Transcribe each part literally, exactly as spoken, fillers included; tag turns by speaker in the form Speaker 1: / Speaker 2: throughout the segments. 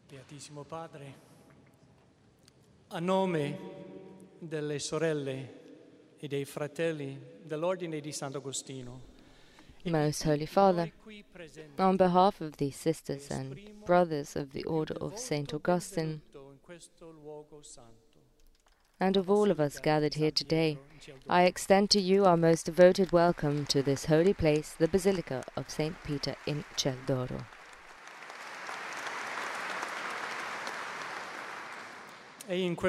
Speaker 1: Beatissimo Padre, a nome delle sorelle e dei fratelli dell'Ordine di Sant'Agostino,
Speaker 2: Most Holy Father, on behalf of these sisters and brothers of the Order of Saint Augustine, and of all of us gathered here today, I extend to you our most devoted welcome to this holy place, the Basilica of Saint Peter in Celdoro.
Speaker 1: It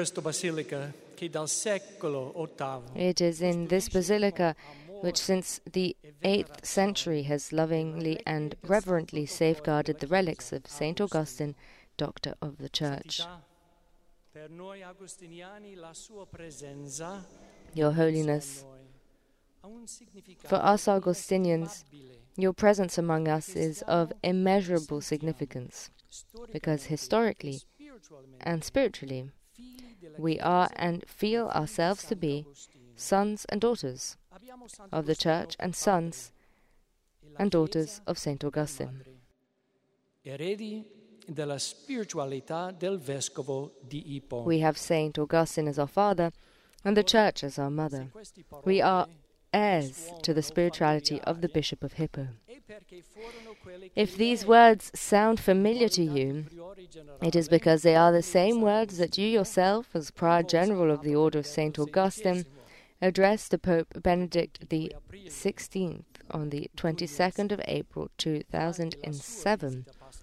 Speaker 2: is in this basilica which since the eighth century has lovingly and reverently safeguarded the relics of Saint Augustine, Doctor of the Church. Your Holiness, for us Augustinians, your presence among us is of immeasurable significance, because historically and spiritually, we are and feel ourselves to be sons and daughters of the Church and sons and daughters of Saint Augustine. We have Saint Augustine as our father and the Church as our mother. We are heirs to the spirituality of the Bishop of Hippo. If these words sound familiar to you, it is because they are the same words that you yourself, as Prior General of the Order of Saint Augustine, addressed to Pope Benedict the sixteenth on the twenty-second of April two thousand seven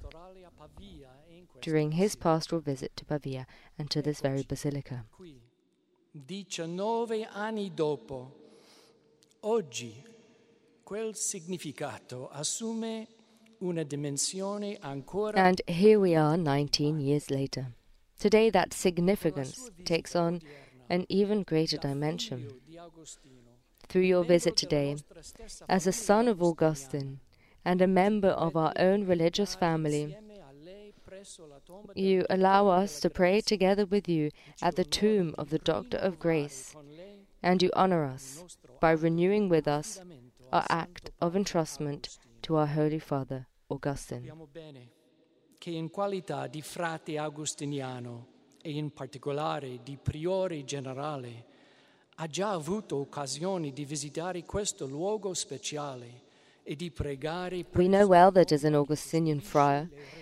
Speaker 2: during his pastoral visit to Pavia and to this very basilica.
Speaker 1: diciannove anni dopo, oggi quel significato assume una dimensione ancora.
Speaker 2: And here we are nineteen years later. Today that significance takes on an even greater dimension. Through your visit today, as a son of Augustine and a member of our own religious family, you allow us to pray together with you at the tomb of the Doctor of Grace, and you honor us by renewing with us our act of entrustment to our Holy Father, Augustine.
Speaker 1: Che in qualità di frate agostiniano e in particolare di priore generale ha già avuto occasione di visitare questo luogo speciale e di pregare.
Speaker 2: We know well that as an Augustinian friar